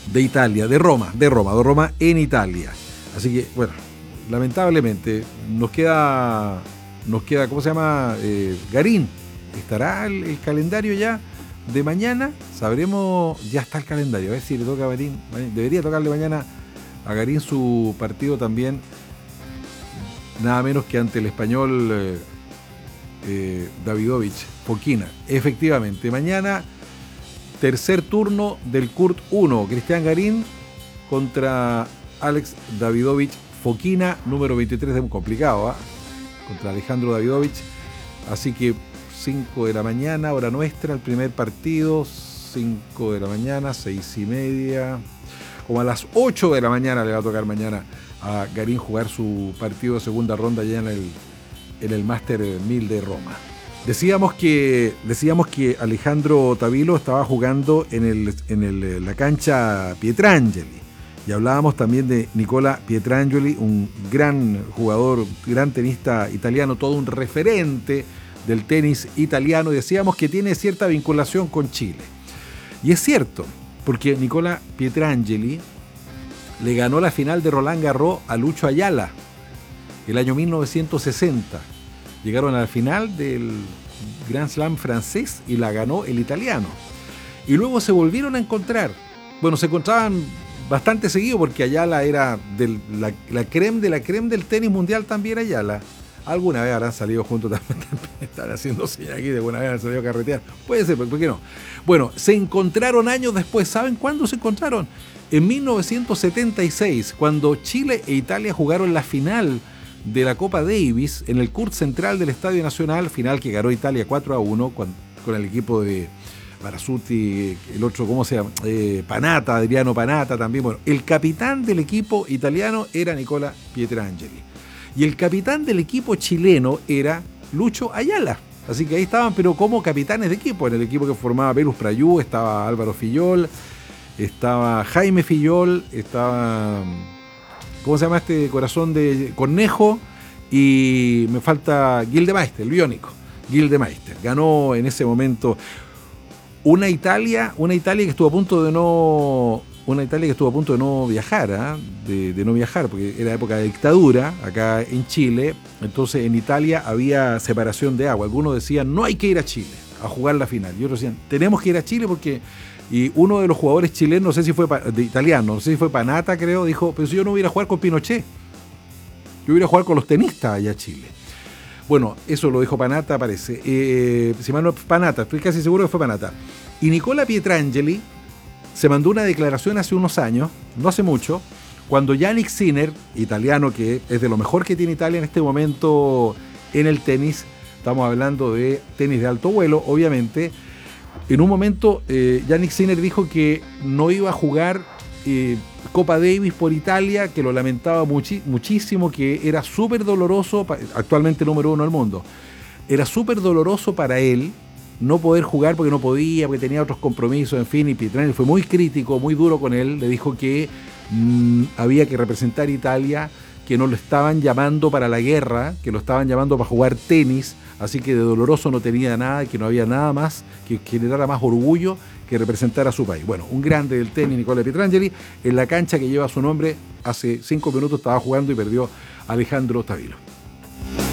de Italia, de Roma en Italia. Así que, bueno, lamentablemente nos queda, ¿cómo se llama? Garín. ¿Estará el calendario ya de mañana? Sabremos, ya está el calendario, a ver si le toca a Garín. Debería tocarle mañana a Garín su partido también, nada menos que ante el español Davidovich Fokina. Efectivamente, mañana tercer turno del Kurt 1, Cristian Garín contra Alex Davidovich Fokina, número 23, de un complicado, contra Alejandro Davidovich. Así que 5 de la mañana, hora nuestra, el primer partido, 5 de la mañana, 6:30, como a las 8 de la mañana le va a tocar mañana a Garín jugar su partido de segunda ronda ya en el Master 1000 de Roma. Decíamos que Alejandro Tavilo estaba jugando en la cancha Pietrangeli, y hablábamos también de Nicola Pietrangeli, un gran jugador, gran tenista italiano, todo un referente del tenis italiano, y decíamos que tiene cierta vinculación con Chile. Y es cierto, porque Nicola Pietrangeli le ganó la final de Roland Garros a Lucho Ayala el año 1960. Llegaron a la final del Grand Slam francés y la ganó el italiano. Y luego se volvieron a encontrar. Bueno, se encontraban bastante seguido porque Ayala era la creme de la creme del tenis mundial también. Ayala. Alguna vez habrán salido juntos también. Están haciendo señas aquí de alguna vez han salido a carretear. Puede ser, ¿por qué no? Bueno, se encontraron años después. ¿Saben cuándo se encontraron? En 1976, cuando Chile e Italia jugaron la final de la Copa Davis en el Kurt Central del Estadio Nacional, final que ganó Italia 4-1 con el equipo de Barazzutti, el otro, ¿cómo se llama? Panatta, Adriano Panatta también. Bueno, el capitán del equipo italiano era Nicola Pietrangeli. Y el capitán del equipo chileno era Lucho Ayala. Así que ahí estaban, pero como capitanes de equipo. En el equipo que formaba Velus Prayú estaba Álvaro Fillol, estaba Jaime Fillol, estaba, ¿cómo se llama este corazón de Cornejo? Y me falta Gildemeister, el biónico. Gildemeister. Ganó en ese momento una Italia que estuvo a punto de no viajar, de no viajar, porque era época de dictadura acá en Chile. Entonces en Italia había separación de agua. Algunos decían, no hay que ir a Chile a jugar la final. Y otros decían, tenemos que ir a Chile porque... Y uno de los jugadores chilenos, no sé si fue italiano, no sé si fue Panatta, creo, dijo, pero si yo no voy a ir a jugar con Pinochet, yo voy a ir a jugar con los tenistas allá a Chile. Bueno, eso lo dijo Panatta, parece. Si mal no, Panatta, estoy casi seguro que fue Panatta. Y Nicola Pietrangeli se mandó una declaración hace unos años, no hace mucho, cuando Yannick Sinner, italiano, que es de lo mejor que tiene Italia en este momento en el tenis, estamos hablando de tenis de alto vuelo, obviamente. En un momento, Yannick Sinner dijo que no iba a jugar Copa Davis por Italia, que lo lamentaba muchísimo, que era súper doloroso, actualmente número 1 del mundo, era súper doloroso para él no poder jugar porque no podía, porque tenía otros compromisos, en fin, y Pietrangeli fue muy crítico, muy duro con él, le dijo que había que representar a Italia, que no lo estaban llamando para la guerra, que lo estaban llamando para jugar tenis, así que de doloroso no tenía nada, que no había nada más que generara más orgullo que representar a su país. Bueno, un grande del tenis, Nicola Pietrangeli, en la cancha que lleva su nombre, hace 5 minutos estaba jugando y perdió Alejandro Tavilo.